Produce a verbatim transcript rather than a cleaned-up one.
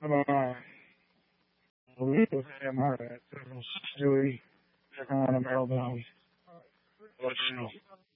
Uh, we was having her at Stewie, Japan, Alabama. Let you know.